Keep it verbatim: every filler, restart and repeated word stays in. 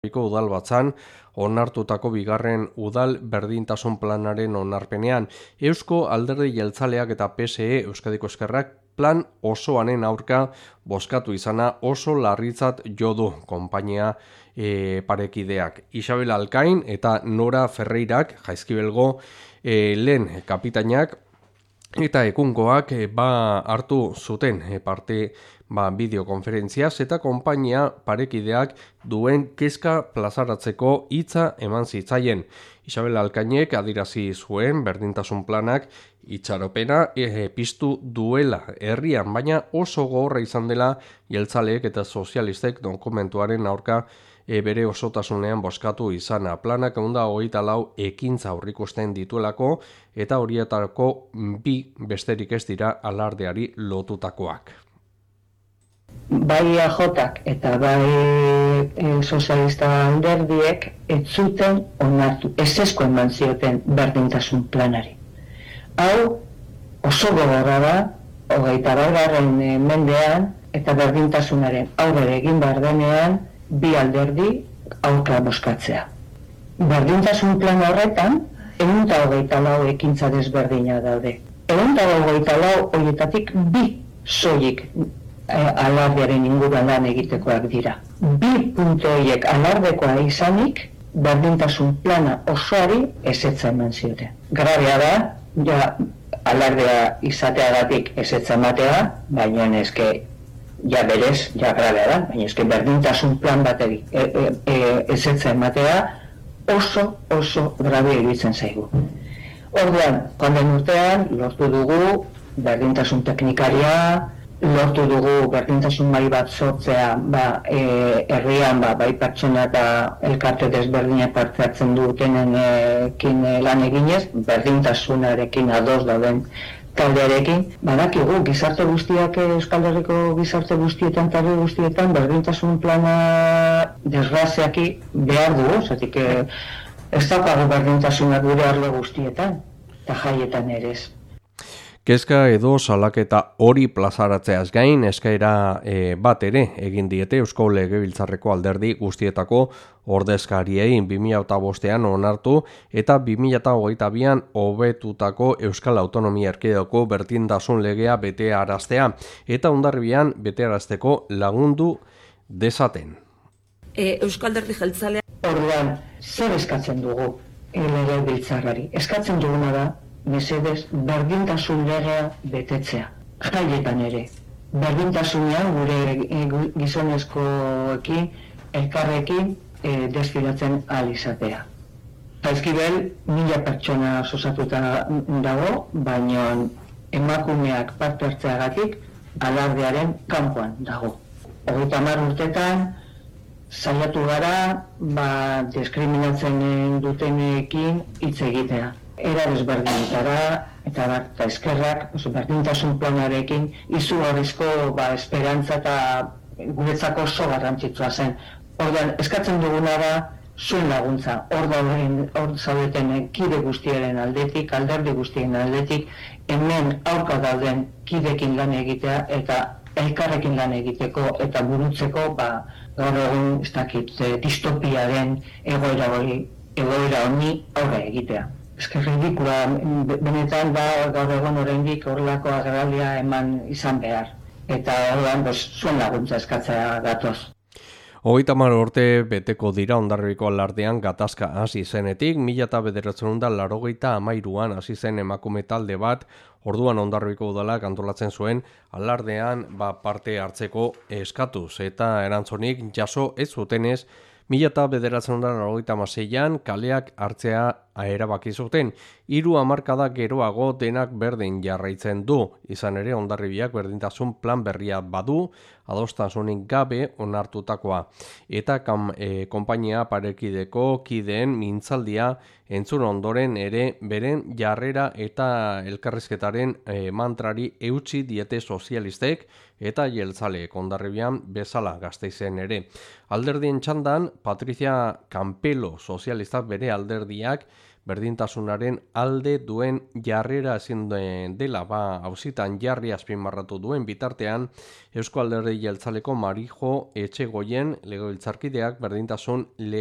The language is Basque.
Udal batzan onartutako bigarren udal berdintasun planaren onarpenean. Eusko Alderdi Jeltzaleak eta P S E Euskadiko Ezkerrak plan osoanen aurka bozkatu izana oso larritzat jo du konpainia e, parekideak. Isabel Alkain eta Nora Ferreirak, Jaizkibelgo e, lehen kapitainak eta ekungoak e, ba hartu zuten e, parte ba, bideokonferentziaz eta konpainia parekideak duen kezka plazaratzeko hitza eman zitzaien. Isabel Alkainek adirazi zuen berdintasun planak itxaropena e, piztu duela herrian, baina oso gogorra izan dela jeltzaleek eta sozialistek dokumentuaren aurka e, bere osotasunean bozkatu izana. Planak ehun eta hogeita lau ekintza aurreikusten dituelako eta horietako bi besterik ez dira alardeari lotutakoak. Bai A Jak eta bai e, sozialista alderdiek ez zuten onartu, ezezko eman zioten berdintasun planari. Hau oso gogorra da, hogeita batgarren mendean eta berdintasunaren aurrera egin behar denean bi alderdi aurka bozkatzea. Berdintasun plan horretan ehun eta hogeita lau ekintza desberdina daude. ehun eta hogeita lau horietatik bi soilik alardearen inguruan lan egitekoak dira. Bi puntu horiek alardekoa izanik, berdintasun plana osoari ezetza eman zioten. Grabea da, ja, alardea izateagatik ezetza ematea, baina eske, ja berez, ja grabea da, baina eske berdintasun plan bateri e, e, e, ezetza ematea oso, oso grabea iruditzen zaigu. Orduan, joan urtean, lortu dugu berdintasun teknikaria, lortu dugu berdintasun mai bat sortzea ba, e, herrian ba, bai pertsona eta elkarte desberdinak parte hartzen dutenekin e, lan eginez, berdintasunarekin ados dauden taldearekin. Badakigu, gizarte guztiak, Euskal Herriko gizarte guztietan, talde guztietan, berdintasun plana desgraziaki behar dugu, zatik e, ez daukagu berdintasunak gure arlo guztietan, eta jaietan ere ez. Kezka edo salaketa hori plazaratzeaz gain eskaera e, bat ere egin diete Eusko Legebiltzarreko alderdi guztietako ordezkariei bi mila bostean onartu eta bi mila hogeita bian hobetutako Euskal Autonomia Erkidegoko berdintasun legea betearaztea eta Hondarribian betearazteko lagundu dezaten. E, Eusko Alderdi Jeltzalea. Orduan, zer eskatzen dugu Legebiltzarrari? Eskatzen duguna da mesedez, berdintasun legea betetzea. Jaietan ere. Berdintasunean gure gizonezkoekin, elkarrekin e, desfilatzen ahal izatea. Jaizkibel, mila pertsona osatuta dago, baina emakumeak parte hartzeagatik alardearen kanpoan dago. Hogeita hamar urtetan, saiatu gara, ba, diskriminatzen dutenekin hitz egitea. Era desberdinetara eta eta eskerrak, oso berdintasun planarekin izugarrizko ba, esperantza eta guretzako oso garrantzitsua zen. Orduan, eskatzen duguna da zuen laguntza, hor dauden, hor zaudeten kide guztiaren aldetik, alderdi guztien aldetik, hemen aurka dauden kidekin lan egitea eta elkarrekin lan egiteko eta burutzeko, ba, gaur egun ez dakit, distopiaren egoera hori, egoera honi aurre egitea. Esker ridikula, benetan da gaur egon oraindik horrelako agerraldia eman izan behar. Eta horrean, zuen laguntza eskatzea gatoz. Hogeita hamar urte beteko dira Hondarribiko alardean gatazka hasi zenetik, mila eta bederatziehun eta laurogeita hamairuan hasi zen emakume talde bat, orduan Hondarribiko udalak antolatzen zuen alardean ba, parte hartzeko eskatuz eta erantzunik jaso ez zutenez, mila eta bederatziehun eta laurogeita hamaseian kaleak hartzea erabaki zuten. Hiru hamarkada geroago denak berdin jarraitzen du. Izan ere Hondarribiak berdintasun plan berria badu, adostasunik gabe onartutakoa. Eta kam, e, konpainia parekideko kideen mintzaldia entzun ondoren ere beren jarrera eta elkarrizketaren e, mantrari eutsi diete sozialistek eta jeltzaleek Hondarribian bezala Gasteizen ere. Alderdien txandan, Patricia Campelo sozialistak bere alderdiak berdintasunaren alde duen jarrera ezin dela ba auzitan jarri azpimarratu duen bitartean, Eusko Alderdi Jeltzaleko Marijo Etxegoien legebiltzarkideak berdintasun